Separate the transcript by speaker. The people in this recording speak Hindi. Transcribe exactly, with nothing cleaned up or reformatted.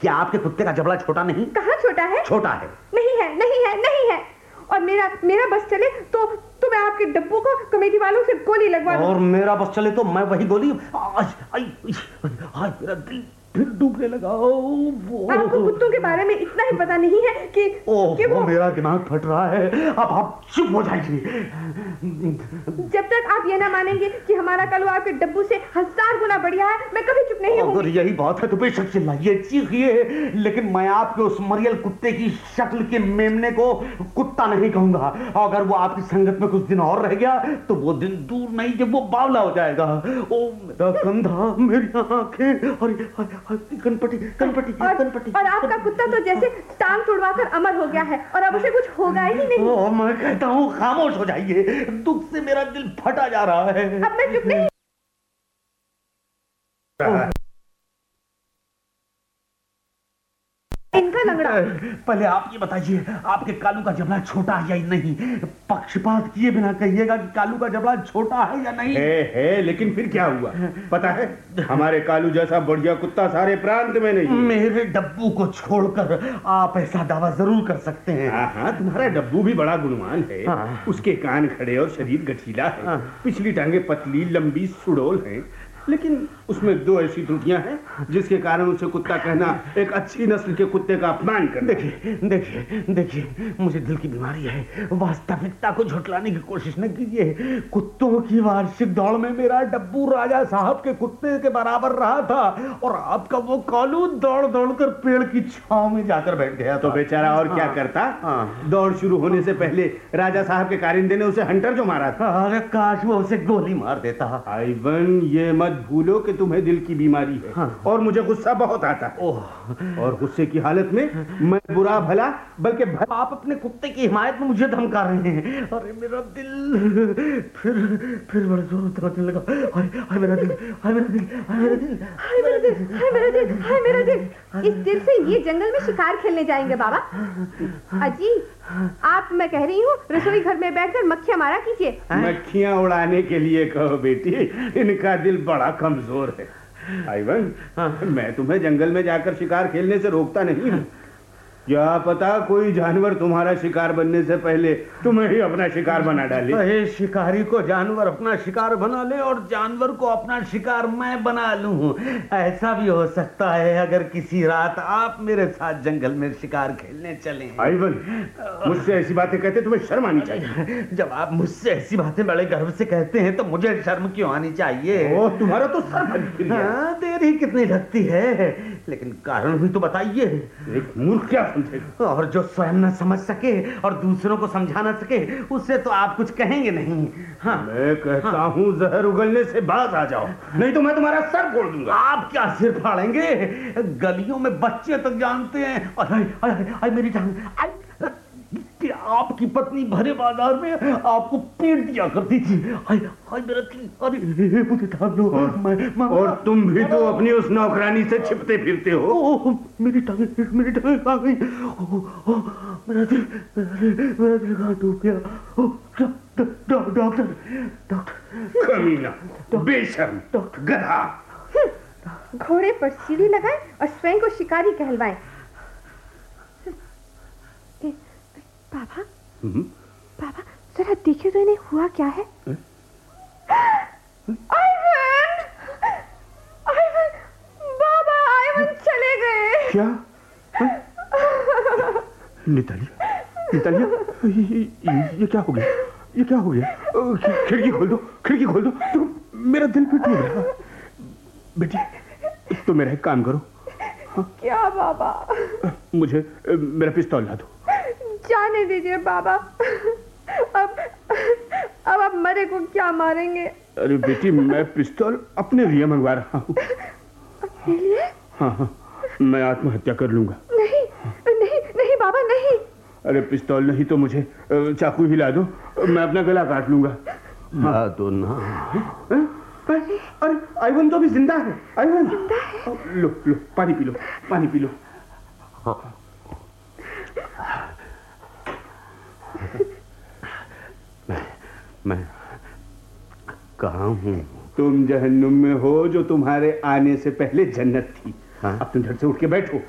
Speaker 1: क्या आपके कुत्ते का जबड़ा छोटा नहीं?
Speaker 2: कहाँ छोटा है?
Speaker 1: छोटा है।
Speaker 2: नहीं है, नहीं है, नहीं है। और मेरा मेरा बस चले तो तो मैं आपके डब्बू को कमेटी वालों से गोली लगवा दूं।
Speaker 1: और मेरा बस चले तो मैं वही गोली। आज आई आज मेरा दिल फिर डूबने लगा।
Speaker 2: आपको कुत्तों के बारे में इतना ही पता नहीं है कि
Speaker 1: ओह
Speaker 2: कि वो
Speaker 1: मेरा दिमाग फट रहा है। अब आप चुप हो जाइए।
Speaker 2: जब तक आप ये ना मानेंगे कि हमारा कलू आपके डब्बू से हजार गुना बढ़िया है, मैं कभी चुप नहीं हूँ।
Speaker 1: अगर यही बात है तो बेशक चिल्लाइए, चीखिए, लेकिन मैं आपके उस मरियल कुत्ते की शक्ल के मेमने को कुत्ता नहीं कहूंगा। अगर वो आपकी संगत में कुछ दिन और रह गया तो वो दिन दूर नहीं जब वो बावला हो जाएगा। ओ मेरा कंधा, मेरी आंखें, और कनपटी कनपटी कनपटी।
Speaker 2: और आपका कुत्ता तो जैसे टांग तुड़वाकर अमर हो गया है और अब उसे कुछ होगा ही नहीं।
Speaker 1: ओ, मैं कहता हूँ खामोश हो जाइए, दुख से मेरा दिल फटा जा रहा है।
Speaker 2: अब मैं चुप नहीं। इनका लंगड़ा।
Speaker 1: पहले आप ये बताइए, आपके कालू का जबड़ा छोटा है या नहीं? पक्षपात किए बिना कहिएगा कि कालू का जबड़ा छोटा है या नहीं।
Speaker 3: है, है, लेकिन फिर क्या हुआ पता है? हमारे कालू जैसा बढ़िया कुत्ता सारे प्रांत में नहीं।
Speaker 1: मेरे डब्बू को छोड़कर आप ऐसा दावा जरूर कर सकते हैं।
Speaker 3: हाँ हाँ, तुम्हारा डब्बू भी बड़ा गुणवान है।
Speaker 1: हाँ।
Speaker 3: उसके कान खड़े और शरीर गठीला है।
Speaker 1: हाँ।
Speaker 3: पिछली टांगे पतली लंबी सुडौल हैं, लेकिन उसमें दो ऐसी त्रुटियां हैं जिसके कारण उसे कुत्ता कहना एक अच्छी नस्ल के कुत्ते का अपमान करना।
Speaker 1: देखिए देखिए देखिए, मुझे दिल की बीमारी है। वास्तविकता को झुठलाने की कोशिश न कीजिए। कुत्तों की वार्षिक दौड़ में मेरा डब्बू राजा साहब के कुत्ते के बराबर रहा था और आपका वो कालू दौड़ दौड़ कर पेड़ की छांव में जाकर बैठ गया।
Speaker 3: तो बेचारा और क्या करता? दौड़ शुरू होने से पहले राजा साहब के कारिंदे ने उसे हंटर जो मारा था।
Speaker 1: अरे काश वो उसे गोली मार देता।
Speaker 3: आइवन, ये मत भूलो कि तुम्हें दिल की बीमारी है।
Speaker 1: हाँ।
Speaker 3: और मुझे गुस्सा बहुत आता है।
Speaker 1: ओह,
Speaker 3: और गुस्से की हालत में मैं बुरा भला बल्कि भला।
Speaker 1: आप अपने कुत्ते की हिमायत में मुझे धमका रहे हैं। अरे मेरा दिल फिर फिर बड़ा जोर से धड़कने लगा। हाय हाय मेरा दिल, हाय मेरा दिल, हाय मेरा दिल,
Speaker 2: हाय मेरा दिल, हाय मेरा दिल, हाय मेरा दिल। इस दिल से ये जंगल में शिकार खेलने जाएंगे बाबा। अजी, आप, मैं कह रही हूँ, रसोई घर में बैठकर मक्खियाँ मारा कीजिए।
Speaker 3: मक्खियाँ उड़ाने के लिए कहो बेटी, इनका दिल बड़ा कमजोर है। आइवन, मैं तुम्हें जंगल में जाकर शिकार खेलने से रोकता नहीं हूँ। क्या पता कोई जानवर तुम्हारा शिकार बनने से पहले तुम्हें ही अपना शिकार बना डाले।
Speaker 1: अरे शिकारी को जानवर अपना शिकार बना ले और जानवर को अपना शिकार मैं बना लूं। ऐसा भी हो सकता है अगर किसी रात आप मेरे साथ जंगल में शिकार खेलने चले।
Speaker 3: आइवन, मुझसे ऐसी बातें कहते तुम्हें शर्म आनी चाहिए।
Speaker 1: जब आप मुझसे ऐसी बातें बड़े गर्व से कहते हैं तो मुझे शर्म क्यों आनी चाहिए?
Speaker 3: ओ, तुम्हारा तो सर
Speaker 1: हाँ, देर ही कितनी लगती है, लेकिन कारण भी तो बताइए।
Speaker 3: एक मूर्ख क्या समझेगा?
Speaker 1: और जो स्वयं न समझ सके और दूसरों को समझा न सके उससे तो आप कुछ कहेंगे नहीं। हाँ, मैं
Speaker 3: कहता हाँ। हूँ जहर उगलने से बाज आ जाओ, नहीं तो मैं तुम्हारा सर फोड़ दूंगा।
Speaker 1: आप क्या सिर फाड़ेंगे? गलियों में बच्चे तक जानते हैं। अरे अरे अरे मेरी जान, आपकी पत्नी भरे बाजार में आपको पीट दिया करती थी। हाय हाय मेरा दिल, अरे मुझे थाम लो। मैं, मैं,
Speaker 3: और तुम भी तो अपनी उस नौकरानी से छिपते फिरते हो।
Speaker 1: ओ, मेरी टांगे मेरी टांगे आ गई। ओ, ओ, मेरा दिल मेरा दिल कहाँ डूब गया? डॉक्टर डॉक्टर
Speaker 3: कमीना, बेशर्म, गधा।
Speaker 2: घोड़े पर सीढ़ी लगाए और स्वयं को शिकारी कहलवाए। बाबा, बाबा जरा देखिए तो इन्हें हुआ क्या है? आइवन, आइवन, बाबा आइवन चले गए।
Speaker 3: क्या? नितालिया, नितालिया, ये, ये क्या हो गया? ये क्या हो गया? खिड़की खोल दो, खिड़की खोल दो। तो मेरा दिल भी टूट रहा। बेटी, तो मेरा एक काम करो।
Speaker 2: हाँ? क्या बाबा?
Speaker 3: मुझे मेरा पिस्तौल ला दो।
Speaker 2: जाने दीजिए बाबा, अब अब आप मरे को क्या मारेंगे?
Speaker 3: अरे बेटी, मैं पिस्तौल अपने लिए मंगवा रहा हूँ।
Speaker 2: अपने लिए?
Speaker 3: हाँ हाँ, मैं आत्महत्या कर लूंगा।
Speaker 2: नहीं नहीं नहीं बाबा नहीं।
Speaker 3: अरे पिस्तौल नहीं तो मुझे चाकू ही ला दो, मैं अपना गला काट लूंगा।
Speaker 1: हाँ तो ना।
Speaker 3: अरे आइवन तो अभी जिंदा है। आइवन
Speaker 2: जिंदा है?
Speaker 3: लो लो, पानी पी लो, पानी पी लो।
Speaker 1: हाँ। मैं मैं कहाँ हूँ?
Speaker 3: तुम जहन्नुम में हो जो तुम्हारे आने से पहले जन्नत थी।
Speaker 1: हाँ?
Speaker 3: अब तुम झट से उठ के बैठो